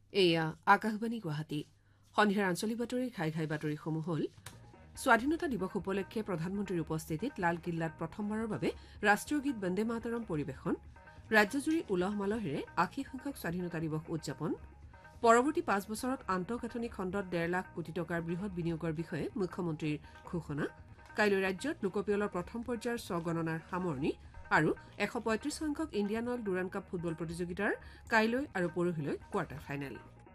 এয়া আকাশবাণী গুৱাহাটী সন্ধিয়াৰ আঞ্চলিক বাতৰিৰ ঘাই ঘাই বাতৰিসমূহ হ'ল স্বাধীনতা দিৱস উপলক্ষে প্ৰধানমন্ত্ৰীৰ উপস্থিতিত লালকিল্লাত প্ৰথমবাৰৰ বাবে ৰাষ্ট্ৰীয় গীত বন্দে মাতৰম পৰিৱেশন ৰাজ্যজুৰি উলহ মালহেৰে ৮০ সংখ্যক স্বাধীনতা দিৱস উদযাপন পৰৱৰ্তী ৫ বছৰত আন্তঃগাঁথনি খণ্ডত ১.৫ লাখ কোটি টকাৰ বৃহৎ বিনিয়োগৰ বিষয়ে মুখ্যমন্ত্ৰীৰ ঘোষণা কাইলৈ ৰাজ্যত লোকপিয়লৰ প্ৰথম পৰ্যায়ৰ স্বগণনাৰ সামৰণি আৰু ১৩৫ সংখ্যক Indian oil Durand cup football প্ৰতিযোগিতাৰ কাইলৈ আৰু পৰহিলৈ কোৱাৰ্টাৰ ফাইনেল।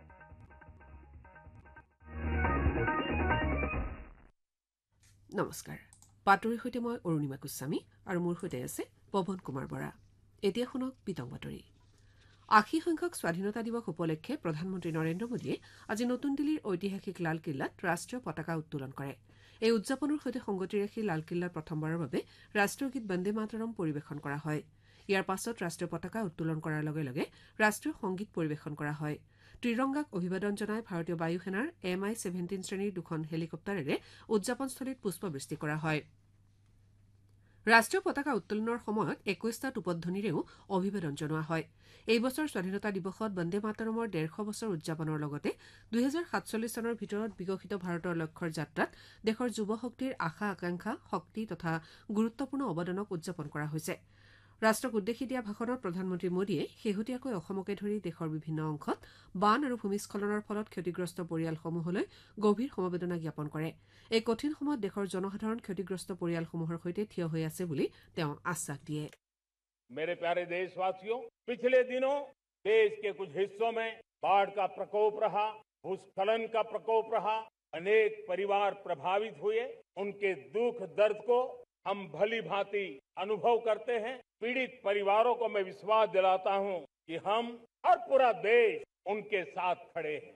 নমস্কাৰ, বাতৰিৰ সৈতে মই অৰুণিমা গোস্বামী আৰু মোৰ সৈতে আছে পৱন কুমাৰ বৰা। এতিয়া শুনক পিতং বাতৰি। ৮০ সংখ্যক স্বাধীনতা দিৱস উপলক্ষে প্ৰধানমন্ত্ৰী নৰেন্দ্ৰ মোদীয়ে আজি নতুন দিল্লীৰ ঐতিহাসিক লালকিল্লাত ৰাষ্ট্ৰীয় পতাকা উত্তোলন কৰে। এই উদযাপনৰ সৈতে সংগতি ৰাখি লালকিল্লাত প্ৰথমবাৰৰ বাবে ৰাষ্ট্ৰীয় গীত বন্দে মাতৰম পৰিৱেশন কৰা হয়। ইয়াৰ পাছত ৰাষ্ট্ৰীয় পতাকা উত্তোলন কৰাৰ লগে লগে ৰাষ্ট্ৰীয় সংগীত পৰিৱেশন কৰা হয়। ত্ৰিৰংগাক অভিবাদন জনাই ভাৰতীয় বায়ু সেনাৰ MI-17 শ্ৰেণীৰ দুখন হেলিকপ্টাৰেৰে উদযাপনস্থলীত পুষ্পবৃষ্টি কৰা হয়। ৰাষ্ট্ৰীয় পতাকা উত্তোলনৰ সময়ত ২১টা টোপধ্বনিৰেও অভিবাদন জনোৱা হয়। এই বছৰ স্বাধীনতা দিৱসত বন্দে মাতৰমৰ ১৫০ বছৰ উদযাপনৰ লগতে ২০৪৭ চনৰ ভিতৰত বিকশিত ভাৰতৰ লক্ষ্যৰ যাত্ৰাত দেশৰ যুৱ শক্তিৰ আশা আকাংক্ষা শক্তি তথা গুৰুত্বপূৰ্ণ অৱদানক উদযাপন কৰা হৈছে। ৰাষ্ট্ৰক উদ্দেশ্যি দিয়া ভাষণত প্ৰধানমন্ত্ৰী মোদীয়ে শেহতীয়াকৈ অসমকে ধৰি দেশৰ বিভিন্ন অংশত বান আৰু ভূমিস্খলনৰ ফলত ক্ষতিগ্ৰস্ত পৰিয়ালসমূহলৈ গভীৰ সমবেদনা জ্ঞাপন কৰে। এই কঠিন সময়ত দেশৰ জনসাধাৰণ ক্ষতিগ্ৰস্ত পৰিয়ালসমূহৰ সৈতে থিয় হৈ আছে বুলি তেওঁ আশ্বাস দিয়ে। मेरे प्यारे देशवासियों, पिछले दिनों देश के कुछ हिस्सों में बाढ़ का प्रकोप रहा, भूस्खलन का प्रकोप रहा, अनेक परिवार प्रभावित हुए। उनके दुख दर्द को हम भली भांति अनुभव करते हैं। पीड़ित परिवारों को मैं विश्वास दिलाता हूं कि हम और पूरा देश उनके साथ खड़े हैं।